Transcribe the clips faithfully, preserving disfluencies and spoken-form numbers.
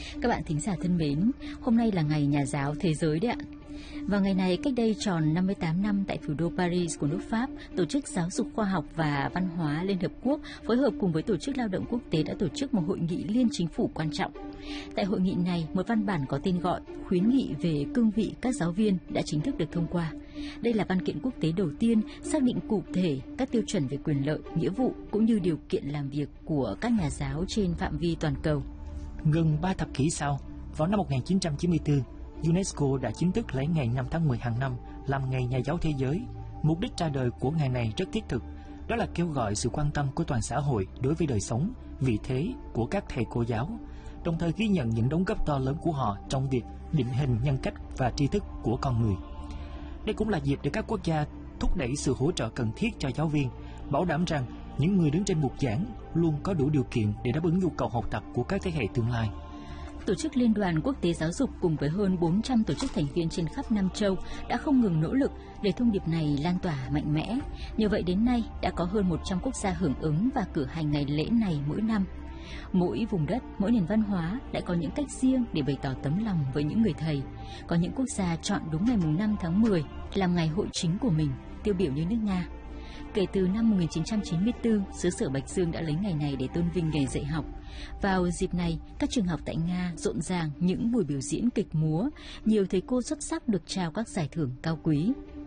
Các bạn thính giả thân mến, hôm nay là ngày Nhà giáo Thế giới đấy ạ. Vào ngày này, cách đây tròn năm mươi tám năm, tại thủ đô Paris của nước Pháp, Tổ chức Giáo dục Khoa học và Văn hóa Liên Hợp Quốc phối hợp cùng với Tổ chức Lao động Quốc tế đã tổ chức một hội nghị liên chính phủ quan trọng. Tại hội nghị này, một văn bản có tên gọi khuyến nghị về cương vị các giáo viên đã chính thức được thông qua. Đây là văn kiện quốc tế đầu tiên xác định cụ thể các tiêu chuẩn về quyền lợi, nghĩa vụ cũng như điều kiện làm việc của các nhà giáo trên phạm vi toàn cầu. Gần ba thập kỷ sau, vào năm một nghìn chín trăm chín mươi tư, UNESCO đã chính thức lấy ngày năm tháng mười hàng năm làm ngày Nhà giáo Thế giới. Mục đích ra đời của ngày này rất thiết thực, đó là kêu gọi sự quan tâm của toàn xã hội đối với đời sống, vị thế của các thầy cô giáo, đồng thời ghi nhận những đóng góp to lớn của họ trong việc định hình nhân cách và tri thức của con người. Đây cũng là dịp để các quốc gia thúc đẩy sự hỗ trợ cần thiết cho giáo viên, bảo đảm rằng những người đứng trên bục giảng luôn có đủ điều kiện để đáp ứng nhu cầu học tập của các thế hệ tương lai. Tổ chức Liên đoàn Quốc tế Giáo dục cùng với hơn bốn trăm tổ chức thành viên trên khắp Nam châu đã không ngừng nỗ lực để thông điệp này lan tỏa mạnh mẽ. Nhờ vậy đến nay đã có hơn một trăm quốc gia hưởng ứng và cử hành ngày lễ này mỗi năm. Mỗi vùng đất, mỗi nền văn hóa lại có những cách riêng để bày tỏ tấm lòng với những người thầy. Có những quốc gia chọn đúng ngày năm tháng mười làm ngày hội chính của mình, tiêu biểu như nước Nga. Kể từ năm một nghìn chín trăm chín mươi tư, xứ sở Bạch Dương đã lấy ngày này để tôn vinh nghề dạy học. Vào dịp này, các trường học tại Nga rộn ràng những buổi biểu diễn kịch múa, nhiều thầy cô xuất sắc được trao các giải thưởng cao quý.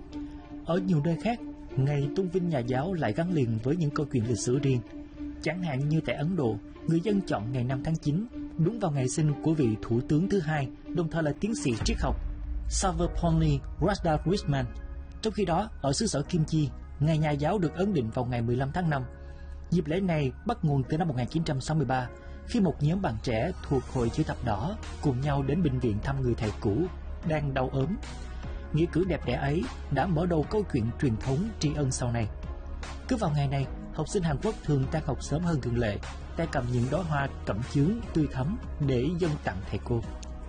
Ở nhiều nơi khác, ngày tôn vinh nhà giáo lại gắn liền với những câu chuyện lịch sử riêng. Chẳng hạn như tại Ấn Độ, người dân chọn ngày năm tháng chín, đúng vào ngày sinh của vị thủ tướng thứ hai, đồng thời là tiến sĩ triết học Sarvepalli Radhakrishnan. Trong khi đó, ở xứ sở Kim Chi, ngày nhà giáo được ấn định vào ngày mười lăm tháng năm. Dịp lễ này bắt nguồn từ năm một nghìn chín trăm sáu mươi ba, khi một nhóm bạn trẻ thuộc Hội Chữ Thập Đỏ cùng nhau đến bệnh viện thăm người thầy cũ đang đau ốm. Nghĩa cử đẹp đẽ ấy đã mở đầu câu chuyện truyền thống tri ân sau này. Cứ vào ngày này, học sinh Hàn Quốc thường tan học sớm hơn thường lệ, tay cầm những đóa hoa cẩm chướng tươi thắm để dâng tặng thầy cô.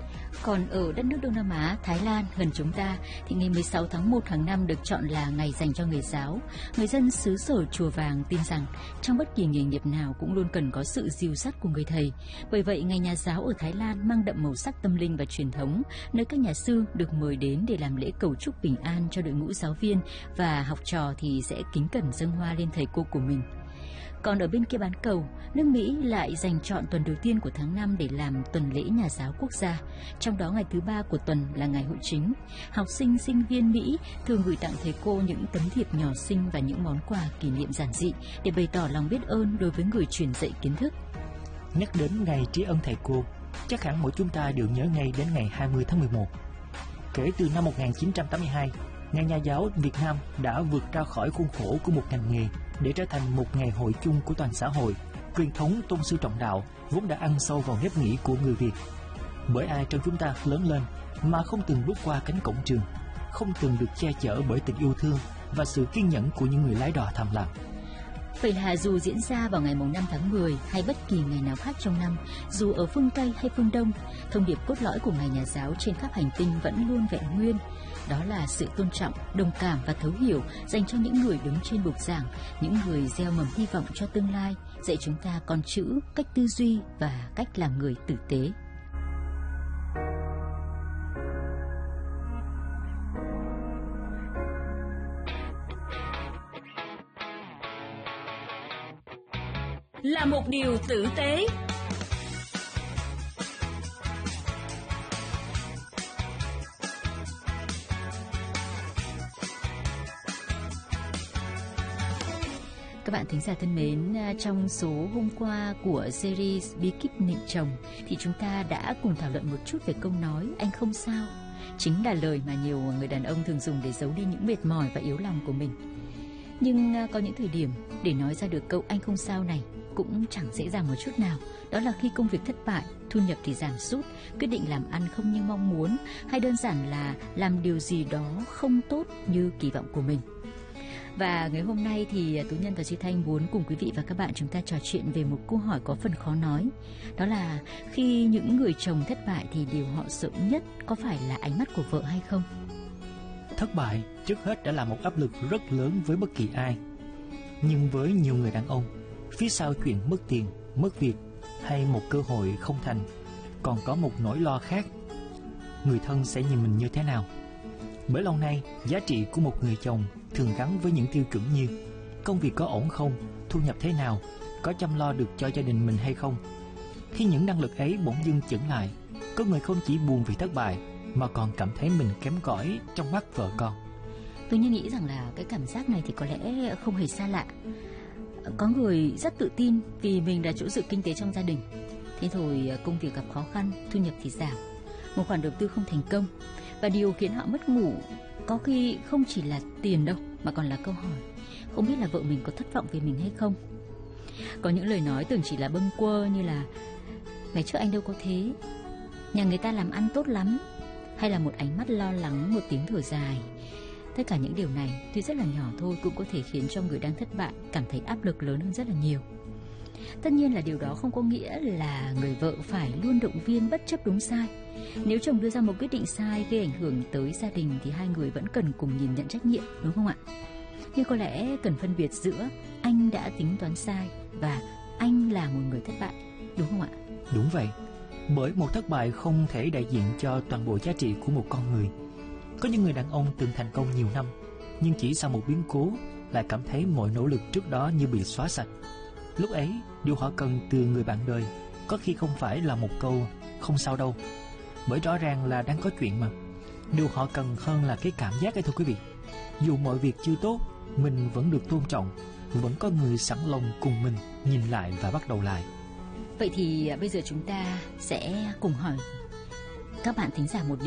Còn ở đất nước Đông Nam Á, Thái Lan gần chúng ta thì ngày mười sáu tháng một hàng năm được chọn là ngày dành cho người giáo. Người dân xứ sở Chùa Vàng tin rằng trong bất kỳ nghề nghiệp nào cũng luôn cần có sự dìu dắt của người thầy. Bởi vậy, ngày nhà giáo ở Thái Lan mang đậm màu sắc tâm linh và truyền thống, nơi các nhà sư được mời đến để làm lễ cầu chúc bình an cho đội ngũ giáo viên và học trò thì sẽ kính cẩn dâng hoa lên thầy cô của mình. Còn ở bên kia bán cầu, nước Mỹ lại dành chọn tuần đầu tiên của tháng năm để làm tuần lễ nhà giáo quốc gia. Trong đó ngày thứ ba của tuần là ngày hội chính. Học sinh, sinh viên Mỹ thường gửi tặng thầy cô những tấm thiệp nhỏ xinh và những món quà kỷ niệm giản dị để bày tỏ lòng biết ơn đối với người truyền dạy kiến thức. Nhắc đến ngày tri ân thầy cô, chắc hẳn mỗi chúng ta đều nhớ ngay đến ngày hai mươi tháng mười một. Kể từ năm một nghìn chín trăm tám mươi hai, Ngày Nhà giáo Việt Nam đã vượt ra khỏi khuôn khổ của một ngành nghề để trở thành một ngày hội chung của toàn xã hội. Truyền thống tôn sư trọng đạo vốn đã ăn sâu vào nếp nghĩ của người Việt. Bởi ai trong chúng ta lớn lên mà không từng bước qua cánh cổng trường, không từng được che chở bởi tình yêu thương và sự kiên nhẫn của những người lái đò thầm lặng. Vậy là dù diễn ra vào ngày năm tháng mười hay bất kỳ ngày nào khác trong năm, dù ở phương Tây hay phương Đông, thông điệp cốt lõi của ngày nhà giáo trên khắp hành tinh vẫn luôn vẹn nguyên. Đó là sự tôn trọng, đồng cảm và thấu hiểu dành cho những người đứng trên bục giảng, những người gieo mầm hy vọng cho tương lai, dạy chúng ta con chữ, cách tư duy và cách làm người tử tế. Là một điều tử tế. Các bạn thính giả thân mến, trong số hôm qua của series Bí kíp nịnh chồng thì chúng ta đã cùng thảo luận một chút về câu nói anh không sao. Chính là lời mà nhiều người đàn ông thường dùng để giấu đi những mệt mỏi và yếu lòng của mình. Nhưng có những thời điểm để nói ra được câu anh không sao này cũng chẳng dễ dàng một chút nào. Đó là khi công việc thất bại, thu nhập thì giảm sút, quyết định làm ăn không như mong muốn, hay đơn giản là làm điều gì đó không tốt như kỳ vọng của mình. Và ngày hôm nay thì Tú Nhân và Duy Thanh muốn cùng quý vị và các bạn chúng ta trò chuyện về một câu hỏi có phần khó nói. Đó là khi những người chồng thất bại thì điều họ sợ nhất có phải là ánh mắt của vợ hay không? Thất bại trước hết đã là một áp lực rất lớn với bất kỳ ai. Nhưng với nhiều người đàn ông, phía sau chuyện mất tiền, mất việc hay một cơ hội không thành, còn có một nỗi lo khác: người thân sẽ nhìn mình như thế nào? Bởi lâu nay, giá trị của một người chồng thường gắn với những tiêu chuẩn như công việc có ổn không, thu nhập thế nào, có chăm lo được cho gia đình mình hay không. Khi những năng lực ấy bỗng dưng chững lại, có người không chỉ buồn vì thất bại mà còn cảm thấy mình kém cỏi trong mắt vợ con. Tôi như nghĩ rằng là cái cảm giác này thì có lẽ không hề xa lạ. Có người rất tự tin vì mình là chỗ dựa kinh tế trong gia đình. Thế rồi công việc gặp khó khăn, thu nhập thì giảm, một khoản đầu tư không thành công. Và điều khiến họ mất ngủ có khi không chỉ là tiền đâu, mà còn là câu hỏi không biết là vợ mình có thất vọng về mình hay không. Có những lời nói tưởng chỉ là bâng quơ như là ngày trước anh đâu có thế, nhà người ta làm ăn tốt lắm, hay là một ánh mắt lo lắng, một tiếng thở dài. Tất cả những điều này tuy rất là nhỏ thôi cũng có thể khiến cho người đang thất bại cảm thấy áp lực lớn hơn rất là nhiều. Tất nhiên là điều đó không có nghĩa là người vợ phải luôn động viên bất chấp đúng sai. Nếu chồng đưa ra một quyết định sai gây ảnh hưởng tới gia đình thì hai người vẫn cần cùng nhìn nhận trách nhiệm, đúng không ạ? Nhưng có lẽ cần phân biệt giữa anh đã tính toán sai và anh là một người thất bại, đúng không ạ? Đúng vậy, bởi một thất bại không thể đại diện cho toàn bộ giá trị của một con người. Có những người đàn ông từng thành công nhiều năm, nhưng chỉ sau một biến cố lại cảm thấy mọi nỗ lực trước đó như bị xóa sạch. Lúc ấy, điều họ cần từ người bạn đời có khi không phải là một câu không sao đâu, bởi rõ ràng là đang có chuyện mà. Điều họ cần hơn là cái cảm giác ấy thôi quý vị. Dù mọi việc chưa tốt, mình vẫn được tôn trọng, vẫn có người sẵn lòng cùng mình nhìn lại và bắt đầu lại. Vậy thì bây giờ chúng ta sẽ cùng hỏi các bạn thính giả một